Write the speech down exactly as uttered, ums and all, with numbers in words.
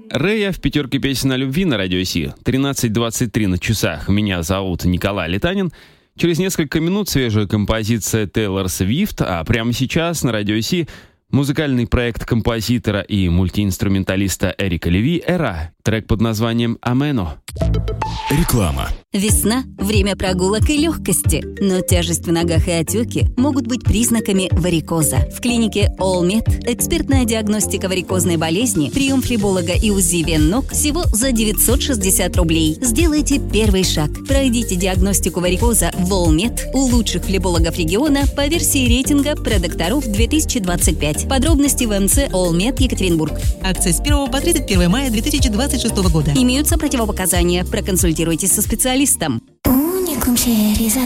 Рэя в пятерке песен о любви на Радио Си. тринадцать двадцать три на часах. Меня зовут Николай Литанин. Через несколько минут свежая композиция Тейлор Свифт, а прямо сейчас на Радио Си музыкальный проект композитора и мультиинструменталиста Эрика Леви «Эра». Трек под названием «Амено». Реклама. Весна – время прогулок и легкости, но тяжесть в ногах и отеки могут быть признаками варикоза. В клинике All-Med экспертная диагностика варикозной болезни, прием флеболога и УЗИ вен ног всего за девятьсот шестьдесят рублей. Сделайте первый шаг. Пройдите диагностику варикоза в All-Med у лучших флебологов региона по версии рейтинга продокторов две тысячи двадцать пять. Подробности в МЦ All-Med Екатеринбург. Акция с первого по тридцать первое мая две тысячи двадцать шестого года. Имеются противопоказания. Проконсультируйтесь со специалистом. Unicum cerizat